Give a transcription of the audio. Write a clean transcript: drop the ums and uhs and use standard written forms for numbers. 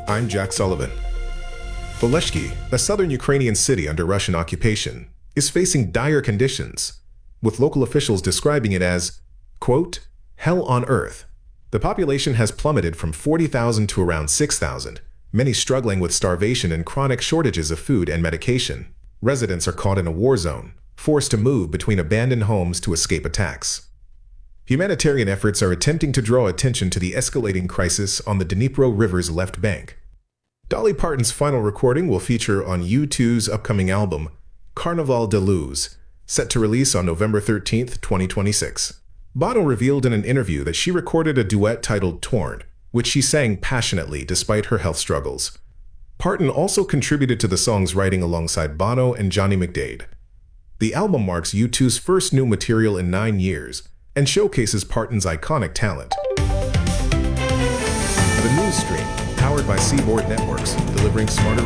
I'm Jack Sullivan. Voleshki, a southern Ukrainian city under Russian occupation, is facing dire conditions, with local officials describing it as, quote, hell on earth. The population has plummeted from 40,000 to around 6,000, many struggling with starvation and chronic shortages of food and medication. Residents are caught in a war zone, forced to move between abandoned homes to escape attacks. Humanitarian efforts are attempting to draw attention to the escalating crisis on the Dnipro River's left bank. Dolly Parton's final recording will feature on U2's upcoming album, Carnaval de Luz, set to release on November 13, 2026. Bono revealed in an interview that she recorded a duet titled Torn, which she sang passionately despite her health struggles. Parton also contributed to the song's writing alongside Bono and Johnny McDaid. The album marks U2's first new material in 9 years and showcases Parton's iconic talent. The News Stream, powered by Seaboard Networks, delivering smarter